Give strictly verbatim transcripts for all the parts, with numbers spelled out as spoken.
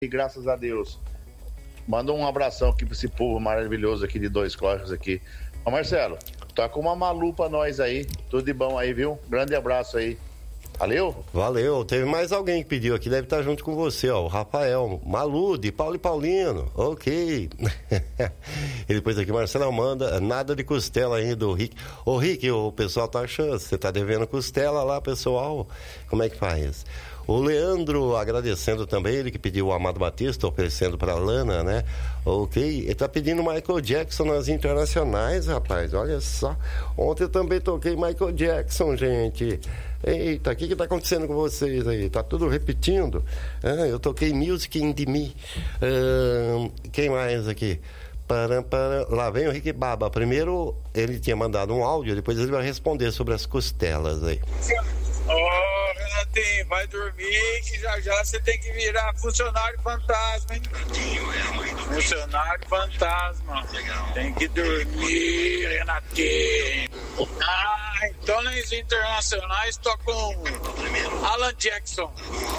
E graças a Deus. Manda um abração aqui pra esse povo maravilhoso aqui de Dois Córregos aqui. Ô Marcelo, toca uma Malu pra nós aí. Tudo de bom aí, viu? Grande abraço aí. Valeu? Valeu. Teve mais alguém que pediu aqui, deve estar junto com você, ó. O Rafael Malu, de Paulo e Paulino. Ok. E depois aqui, Marcelo manda nada de costela ainda, o Rick. Ô Rick, o pessoal tá achando, você tá devendo costela lá, pessoal. Como é que faz? O Leandro agradecendo também, ele que pediu o Amado Batista, oferecendo pra Lana, né? Ok, ele tá pedindo Michael Jackson nas internacionais, rapaz, olha só. Ontem eu também toquei Michael Jackson, gente. Eita, o que que tá acontecendo com vocês aí? Tá tudo repetindo? Ah, eu toquei Music in the Me. Ah, quem mais aqui? Para, para. Lá vem o Rick Baba. Primeiro ele tinha mandado um áudio, depois ele vai responder sobre as costelas aí. Ô, oh, Renatinho, vai dormir que já já você tem que virar funcionário fantasma, hein? Funcionário fantasma. Tem que dormir, Renatinho. Ah, então nas internacionais tocam Alan Jackson.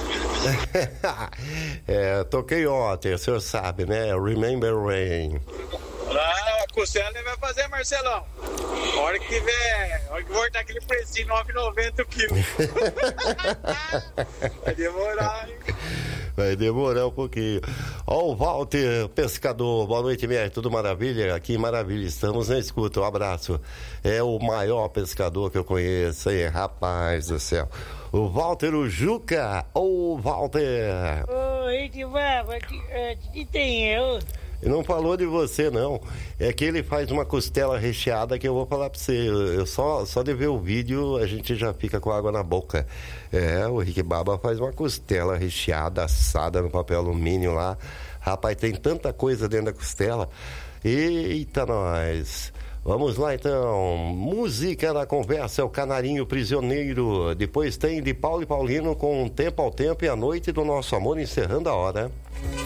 É, toquei ontem, o senhor sabe, né? Remember Rain. Ah, a costela ele vai fazer, Marcelão. A hora que tiver, a hora que voltar aquele precinho, nove reais e noventa quilos. Vai demorar, hein? Vai demorar um pouquinho. Ó, o Walter Pescador, boa noite, minha, tudo maravilha? Aqui, maravilha, estamos na escuta, um abraço. É o maior pescador que eu conheço aí, rapaz do céu. O Walter, o Juca, ô Walter. Oi, que baba, que tem eu? Ele não falou de você, não. É que ele faz uma costela recheada que eu vou falar pra você. Eu, eu só, só de ver o vídeo, a gente já fica com água na boca. É, o Rick Baba faz uma costela recheada, assada no papel alumínio lá. Rapaz, tem tanta coisa dentro da costela. Eita, nós. Vamos lá, então. Música na conversa, é o Canarinho Prisioneiro. Depois tem de Paulo e Paulino com Tempo ao Tempo e a Noite do Nosso Amor, encerrando a hora.